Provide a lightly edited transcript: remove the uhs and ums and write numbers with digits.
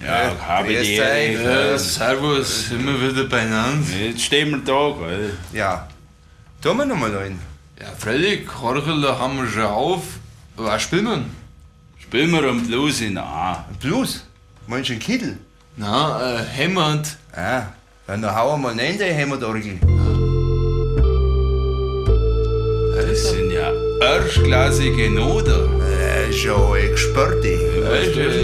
Ja, habe grüß die euch. Ehre. Servus, sind wir wieder beieinander. Jetzt stehen wir da, gell? Ja. Tun wir nochmal rein. Ja, Freddy, Korchel, da haben wir schon auf. Was spielen wir? Spielen wir am Blues in A. Blues? Meinst du einen Kittel? Na, Hämmert. Ah, dann hauen wir mal rein, die Hämmerorgel. Das sind ja erstklassige Noten. Schon Experte. Weißt du,